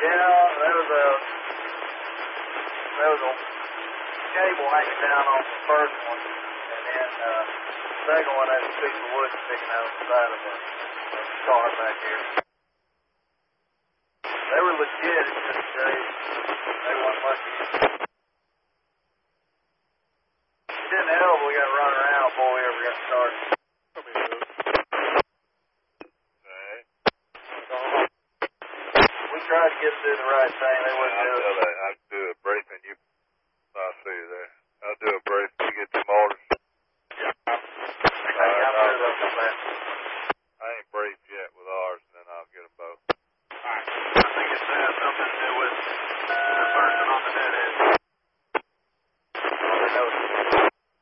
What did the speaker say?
Yeah, there was a cable hanging down on the first one, and then the second one had a piece of wood sticking out of the side of the car back here. They were legit, it's just they weren't much use. It didn't help, we got to run around before we ever got started. We tried to get them to do the right thing, they wouldn't do it. I'll do a briefing, I'll see you there. I'll do a briefing to get them all